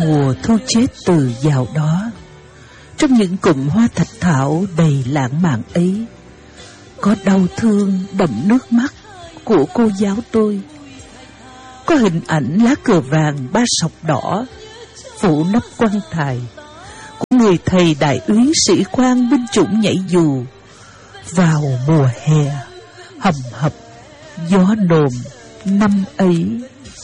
Mùa thu chết từ vào đó, trong những cụm hoa thạch thảo đầy lãng mạn ấy, có đau thương đậm nước mắt của cô giáo tôi. Có hình ảnh lá cờ vàng ba sọc đỏ phủ nắp quan tài của người thầy đại úy sĩ quan binh chủng nhảy dù vào mùa hè hầm hập gió nồm năm ấy.